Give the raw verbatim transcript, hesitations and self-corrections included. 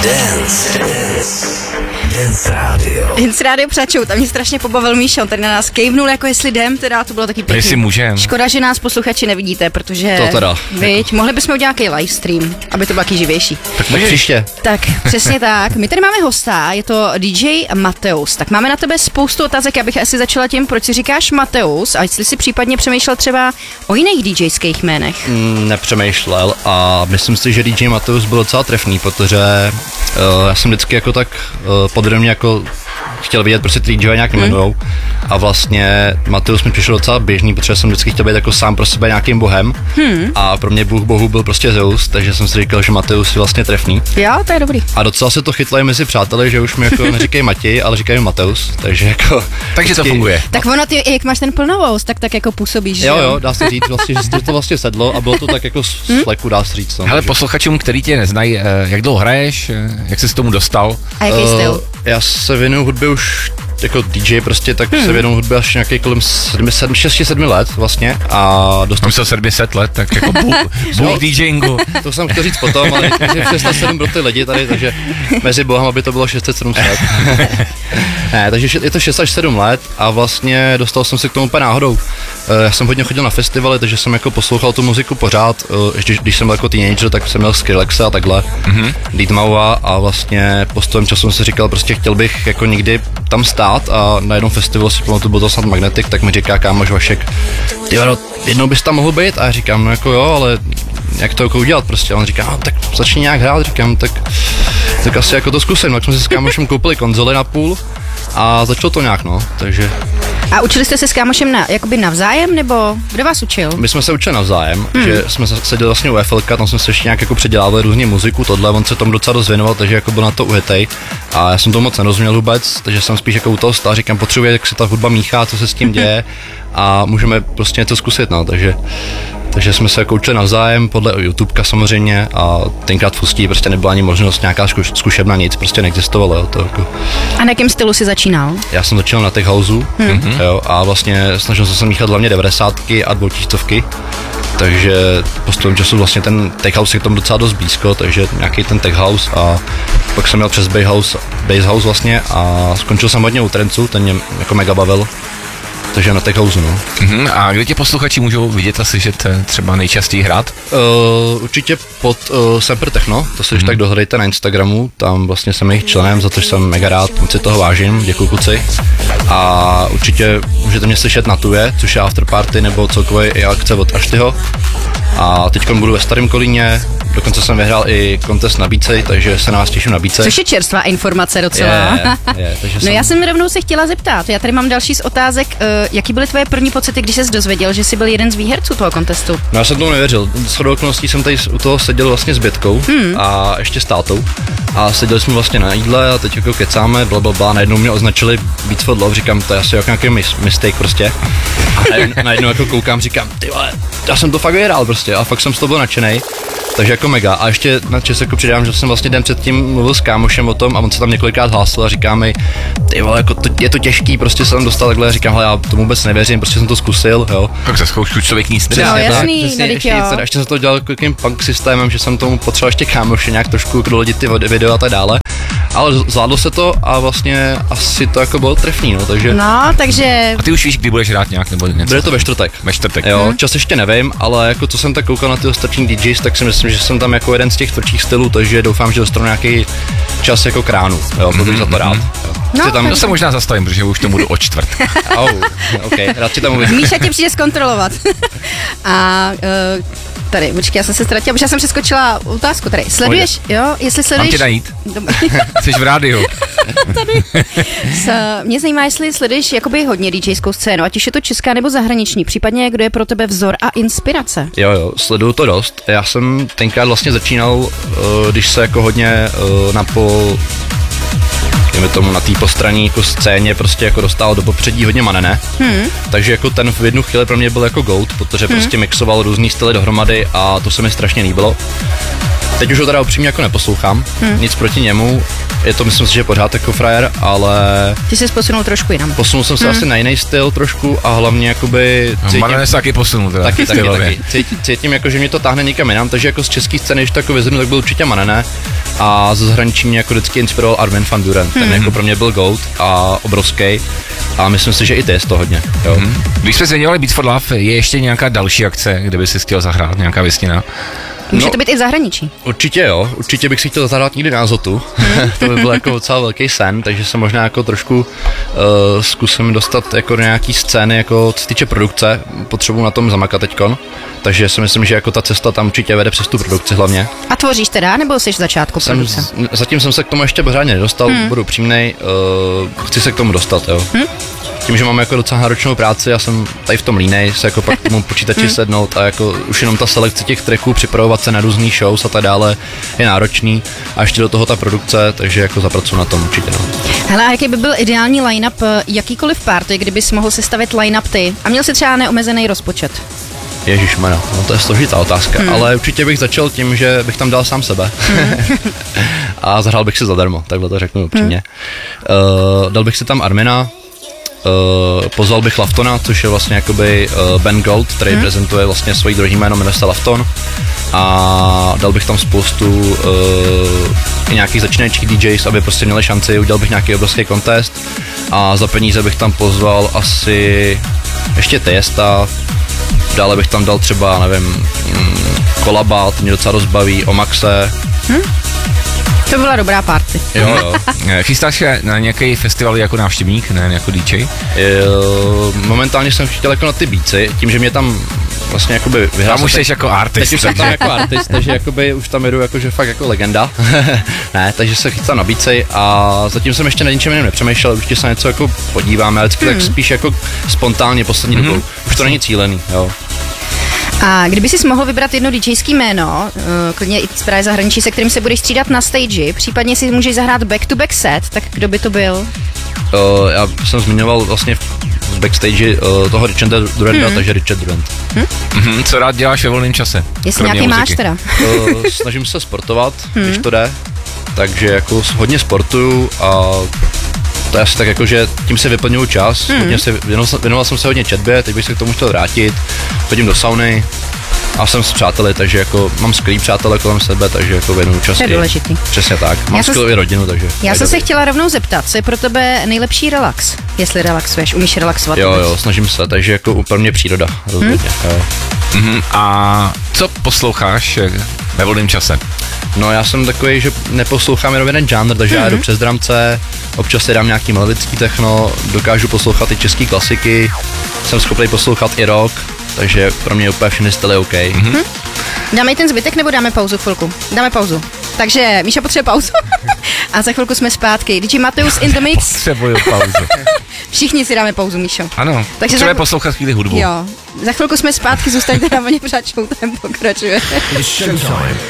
Dance. Dance. Dance Radio. Dance Radio přáčou, tam mě strašně pobavil Míša, on tady na nás kejvnul, jako jestli jdem, teda to bylo taky pěkný. Jestli můžem. Škoda, že nás posluchači nevidíte, protože... To teda. Viď, mohli bychom udělat nějaký live stream, aby to bylo taky živější. Tak příště. Tak, přesně tak. My tady máme hosta, je to D J Mateus. Tak máme na tebe spoustu otázek, já bych asi začala tím, proč si říkáš Mateus a jestli si případně přemýšlel třeba o jiných DJských jménech. Mm, nepřemýšlel a myslím si, že D J Mateus byl docela trefný, protože uh, já jsem vždycky jako tak uh, podvědomě jako chtěl vidět prostě ty D J nějak jmenujou mm. a vlastně Mateus mi přišel docela běžný, protože jsem vždycky chtěl být jako sám pro sebe nějakým bohem hmm. a pro mě bůh bohu byl prostě Zeus, takže jsem si říkal, že Mateus je vlastně trefný. Jo, to je dobrý. A docela se to chytlo i mezi přáteli, že už mi jako neříkají Matěj, ale říkají Mateus, takže jako... Takže to funguje. Tak ono, ty, jak máš ten plnovost, tak tak jako působíš, že jo? Jo, dá se říct vlastně, že to vlastně sedlo a bylo to tak jako z fleku, dá se říct. No, hele, takže... posluchačům, který tě neznají, jak dlouho hraješ, jak jsi s tomu dostal? A jaký uh, styl? Já se věnuju hudbě už jako D J prostě, tak hmm. se věnuju hudbě až nějaký kolem šesti sedmi let vlastně a dostal jsem sedm set let, tak jako bůh DJingu. To jsem chtěl říct potom, ale šest set sedm pro ty lidi tady, takže mezi bohama by to bylo šest set sedm set. Ne, takže je to šest až sedm let a vlastně dostal jsem se k tomu úplně náhodou. Já jsem hodně chodil na festivaly, takže jsem jako poslouchal tu muziku pořád, ještě když jsem byl jako teenager, tak jsem měl Skrillexe a takhle, mm-hmm. Deadmau5 a vlastně postupem času jsem si říkal, prostě chtěl bych jako někdy tam stát a na jednom festivalu si pamatuju, byl to snad Magnetic, tak mi říká kámoš Vašek, ty vado, jednou bys tam mohl být a já říkám, no jako jo, ale jak to jako udělat prostě, a on říká, no, tak začni nějak hrát, říkám, tak, tak asi jako to zkusím, tak jsme si s kámošem koupili konzoli na půl a začalo to nějak, no, takže... A učili jste se s kámošem na, jakoby navzájem, nebo kdo vás učil? My jsme se učili navzájem, hmm. že jsme seděli vlastně u F L K, tam jsme se ještě nějak jako předělávali různě muziku, tohle, on se tomu docela dost věnoval, takže jako byl na to ujetej a já jsem tomu moc nerozuměl vůbec, takže jsem spíš jako u toho stál, říkám, potřebuji, jak se ta hudba míchá, co se s tím děje a můžeme prostě něco zkusit, no, takže... Takže jsme se jako učili navzájem podle YouTubeka samozřejmě a tenkrát v Ústí prostě nebyla ani možnost, nějaká zkuš, zkušebna, nic prostě neexistovalo. Jo, to jako. A na jakém stylu jsi začínal? Já jsem začínal na tech houseu hmm. jo, a vlastně snažil jsem se míchat hlavně devadesátky a dvoutisícovky, takže postupem času vlastně ten tech house je k tomu docela dost blízko, takže nějaký ten tech house a pak jsem měl přes bass house, bass house vlastně a skončil jsem hodně u Trencu, ten mě jako mega bavil. Takže na tech house, no. Uh-huh. A kde tě posluchači můžou vidět a slyšet třeba nejčastěji hrát? Uh, určitě pod uh, Semper Techno, to si uh-huh. tak dohledejte na Instagramu, tam vlastně jsem jejich členem, za to jsem mega rád, moc si toho vážím, děkuji kluci. A určitě můžete mě slyšet na Tuje, což je afterparty nebo celkově i akce od Ashtyho. A teď budu ve Starém Kolíně, dokonce jsem vyhrál i kontest na Bícej, takže se na vás těším na Bícej. Což je čerstvá informace docela. Je, je, takže no jsem... já jsem rovnou se chtěla zeptat, já tady mám další z otázek, uh, jaký byly tvoje první pocity, když jsi dozvěděl, že jsi byl jeden z výherců toho kontestu? No já jsem tomu nevěřil, shodou okolností jsem tady u toho seděl vlastně s Bětkou hmm. a ještě s tátou a seděli jsme vlastně na jídle a teď jako kecáme, blablabla, najednou mě označili Beats for Love, říkám, to je asi jako nějaký mis- mistake prostě a najednou jako koukám, říkám, ty vole, já jsem to fakt vyhrál prostě a fakt jsem z toho byl nadšenej. Takže jako mega. A ještě na čas jako přidám, že jsem vlastně den předtím mluvil s kámošem o tom a on se tam několikrát hlásil a říká mi, ty vole, jako to, je to těžký, prostě jsem dostal takhle a říkám, hele, já tomu vůbec nevěřím, prostě jsem to zkusil, jo. Tak za zkoušku člověk nic nedá. No jasný, přesně, ještě, jo. Ještě, ještě jsem to dělal takovým punk systémem, že jsem tomu potřeboval ještě kámoše nějak trošku doladit ty video a tak dále. Ale zvládlo se to a vlastně asi to jako bylo trefný, no, takže... No, takže... A ty už víš, kdy budeš hrát nějak nebo něco? Bude to ve čtvrtek. Ve čtvrtek. Jo, čas ještě nevím, ale jako co jsem tak koukal na ty ostatní D Js, tak si myslím, že jsem tam jako jeden z těch tvrdších stylů, takže doufám, že dostanu nějaký čas jako kránu, jo, budu mm-hmm. za to rád. Jo. No, tam... To se možná zastavím, protože už to budu o čtvrt. Oh, ok, rád ti tam uvidím. Míša tě přijde zkontrolovat. A... Uh... Tady, počkej, já jsem se ztratila, protože já jsem přeskočila otázku tady. Sleduješ, jo, jestli sleduješ... Mám tě najít? Jsi v rádiu. Tady. S, mě zajímá, jestli sleduješ jakoby hodně DJskou scénu, ať už je to česká nebo zahraniční, případně kdo je pro tebe vzor a inspirace. Jo, jo, sleduju to dost. Já jsem tenkrát vlastně začínal, když se jako hodně napol... Dejme tomu na té postranní jako scéně prostě jako dostal do popředí hodně Manene, hmm. takže jako ten v jednu chvíli pro mě byl jako goat, protože hmm. prostě mixoval různý styly dohromady a to se mi strašně líbilo. Teď už ho teda upřímně jako neposlouchám, hmm. nic proti němu, je to myslím si, že pořád jako frajer, ale... Ty jsi posunul trošku jinam. Posunul jsem se Hmm. asi na jiný styl trošku a hlavně jakoby cítím... Manen se taky posunul teda. Taky, taky, taky. Cítím, cítím jako, že mě to táhne někam jinam, takže jako z české scény, když to jako vyzvednu, tak byl určitě Manene a ze zahraničí mě jako vždycky inspiroval Armin van Buuren, ten Hmm. jako pro mě byl goat a obrovský a myslím si, že i ty je to hodně, jo. Hmm. Když jsme zmiňovali Beats for Love, je ještě nějaká další akce, kde by si chtěl zahrát, nějaká věstina? Může No. to být i v zahraničí. Určitě jo, určitě bych si chtěl zahrát někdy na Azotu, to by byl jako docela velký sen, takže se možná jako trošku uh, zkusím dostat jako do nějaký scény, jako co se týče produkce, potřebuji na tom zamakat teďkon, takže si myslím, že jako ta cesta tam určitě vede přes tu produkci hlavně. A tvoříš teda, nebo jsi v začátku Jsem, produkce? z- zatím jsem se k tomu ještě pořádně nedostal, hmm. budu upřímnej, uh, chci se k tomu dostat, jo. Hmm. Tím, že mám jako docela náročnou práci, já jsem tady v tom línej, se jako pak k tomu počítači sednout a jako už jenom ta selekce těch tracků, připravovat se na různý shows a tak dále je náročný a ještě do toho ta produkce, takže jako zapracuju na tom určitě. No. Hele, a jaký by byl ideální line-up eh, jakýkoliv party, kdybys mohl sestavit line-up ty a měl si třeba neomezený rozpočet? Ježišmarja, no to je složitá otázka, hmm. ale určitě bych začal tím, že bych tam dal sám sebe hmm. a zahrál bych si zadarmo, takhle to řeknu upřímně. Hmm. Uh, dal bych si tam Armina, Uh, pozval bych Laftona, což je vlastně jakoby uh, Ben Gold, který hmm. prezentuje vlastně svojí druhý jméno, jmenuje se Lafton a dal bych tam spoustu uh, i nějakých začínajících D Js, aby prostě měli šanci, udělal bych nějaký obrovský contest a za peníze bych tam pozval asi ještě Tiesta, dále bych tam dal třeba, nevím, Kolaba, to mě docela rozbaví, Omaxe. Hmm? To byla dobrá party. Jo, jo. Chystáš se na nějaký festival jako návštěvník, ne jako D J? Jo, momentálně jsem chtěl jako na ty beatsy, tím, že mě tam vlastně jakoby vyhrál. Tam už jsi jako artist. Teď už jsem tam jako artist, takže jakoby už tam jedu jakože fakt jako legenda. Ne, takže se chystám na beatsy a zatím jsem ještě na ničem jiném nepřemýšlel, určitě se něco jako podívám, ale vždycky hmm. tak spíš jako spontánně poslední dobou. Už to není cílený, jo. A kdyby jsi mohl vybrat jedno DJský jméno, uh, klidně i právě zahraničí, se kterým se budeš střídat na stage, případně si můžeš zahrát back-to-back set, tak kdo by to byl? Uh, já jsem zmiňoval vlastně v backstage uh, toho Richarda Duranta, hmm. takže Richard Durant. Hmm? Mm-hmm. Co rád děláš ve volném čase? Jestli nějaký muziky? máš teda? uh, snažím se sportovat, hmm. když to jde, takže jako hodně sportuju a to je asi tak jako, že tím se vyplňuju čas, hmm. hodně se, věnoval, věnoval jsem se hodně četbě, teď bych se k tomu chtěl vrátit, chodím do sauny a jsem s přáteli, takže jako mám skvělý přátelé kolem sebe, takže jako věnuju čas. To je důležitý. Přesně tak, mám Já skvělou rodinu, takže. Já jsem se chtěla rovnou zeptat, co je pro tebe nejlepší relax, jestli relaxuješ, umíš relaxovat? Jo, jo, snažím se, takže jako pro mě příroda, rozhodně, hmm. jo. Mm-hmm. A co posloucháš ve volném čase? No já jsem takový, že neposlouchám jenom jeden žánr, takže mm-hmm. já jdu přes dramce, občas si dám nějaký melodický techno, dokážu poslouchat i český klasiky, jsem schopný poslouchat i rock, takže pro mě úplně všechny styly OK. Mm-hmm. Dáme i ten zbytek nebo dáme pauzu chvilku? Dáme pauzu. Takže Míša potřebuje pauzu a za chvilku jsme zpátky. D J Mateus in the mix. Potřebuju pauzu. Všichni si dáme pauzu, Míšo. Ano, takže potřebuje za... poslouchat chvíli hudbu. Jo, za chvilku jsme zpátky, zůstaňte na vlně, pořád showtime pokračuje.